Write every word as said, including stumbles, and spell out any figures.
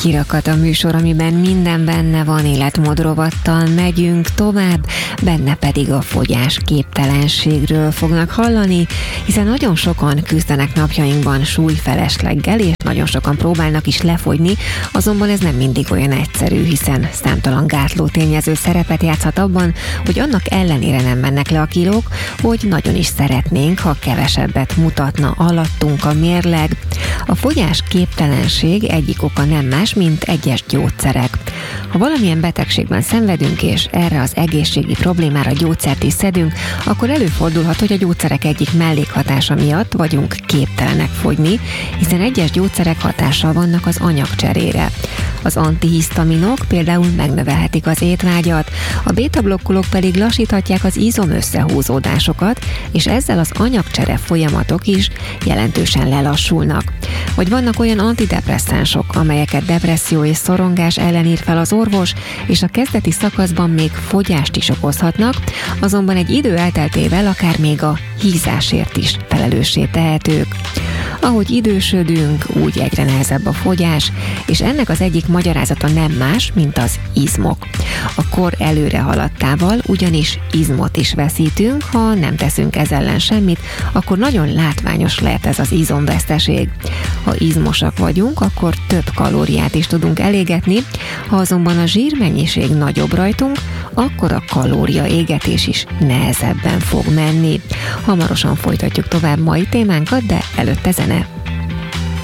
Kirakat a műsor, amiben minden benne van, életmód rovattal megyünk tovább, benne pedig a fogyás képtelenségről fognak hallani, hiszen nagyon sokan küzdenek napjainkban súlyfelesleggel, és nagyon sokan próbálnak is lefogyni, azonban ez nem mindig olyan egyszerű, hiszen számtalan gátló tényező szerepet játszhat abban, hogy annak ellenére nem mennek le a kilók, hogy nagyon is szeretnénk, ha kevesebbet mutatna alattunk a mérleg. A fogyás képtelenség egyik oka nem más, mint egyes gyógyszerek. Ha valamilyen betegségben szenvedünk, és erre az egészségi problémára gyógyszert is szedünk, akkor előfordulhat, hogy a gyógyszerek egyik mellékhatása miatt vagyunk képtelenek fogyni, hiszen egyes gyógyszerek hatással vannak az anyagcserére. Az antihisztaminok például megnövelhetik az étvágyat, a bétablokkolók pedig lassíthatják az izom összehúzódásokat, és ezzel az anyagcsere folyamatok is jelentősen lelassulnak. Vagy vannak olyan antidepresszánsok, amelyeket depresszió és szorongás ellen ír fel az orvos, és a kezdeti szakaszban még fogyást is okozhatnak, azonban egy idő elteltével akár még a hízásért is felelőssé tehetők. Ahogy idősödünk, úgy egyre nehezebb a fogyás, és ennek az egyik magyarázata nem más, mint az izmok. A kor előre haladtával ugyanis izmot is veszítünk, ha nem teszünk ez ellen semmit, akkor nagyon látványos lehet ez az izomveszteség. Ha izmosak vagyunk, akkor több kalóriát is tudunk elégetni, ha azonban a zsírmennyiség nagyobb rajtunk, akkor a kalóriaégetés is nehezebben fog menni. Hamarosan folytatjuk tovább mai témánkat, de előtte zene.